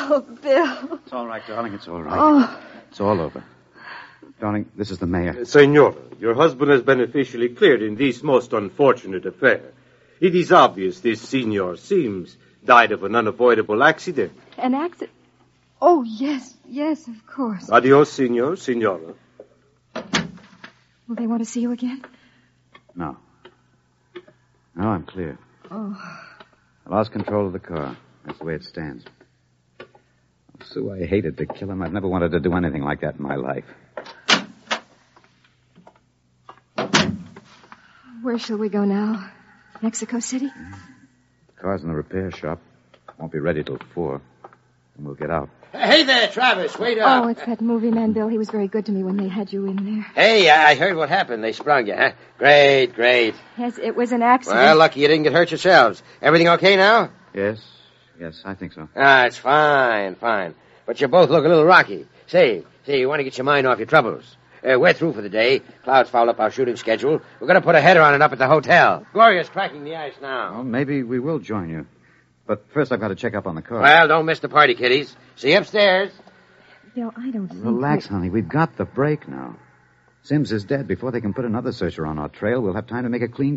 Oh, Bill. It's all right, darling. It's all right. Oh. It's all over. Darling, this is the mayor. Senora, your husband has been officially cleared in this most unfortunate affair. It is obvious this Senor Sims died of an unavoidable accident. An accident? Oh, yes, of course. Adios, Senor, Senora. Will they want to see you again? No. No, I'm clear. Oh. I lost control of the car. That's the way it stands. Oh, Sue, I hated to kill him. I've never wanted to do anything like that in my life. Where shall we go now? Mexico City? The car's in the repair shop. Won't be ready till 4. And we'll get out. Hey there, Travis. Wait up. Oh, it's that movie man, Bill. He was very good to me when they had you in there. Hey, I heard what happened. They sprung you, huh? Great. Yes, it was an accident. Well, lucky you didn't get hurt yourselves. Everything okay now? Yes, I think so. It's fine. But you both look a little rocky. Say, you want to get your mind off your troubles. We're through for the day. Cloud's fouled up our shooting schedule. We're going to put a header on it up at the hotel. Gloria's cracking the ice now. Well, maybe we will join you. But first I've got to check up on the car. Well, don't miss the party, kiddies. See you upstairs. Bill, I don't think... Relax, honey. We've got the break now. Sims is dead. Before they can put another searcher on our trail, we'll have time to make a clean